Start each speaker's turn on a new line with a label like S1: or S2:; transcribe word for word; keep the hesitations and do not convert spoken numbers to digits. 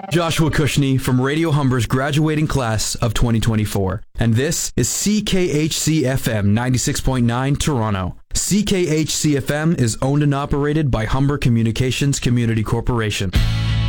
S1: Joshua Cushney from Radio Humber's graduating class of twenty twenty-four, and this is C K H C F M ninety-six point nine Toronto. C K H C F M is owned and operated by Humber Communications Community Corporation.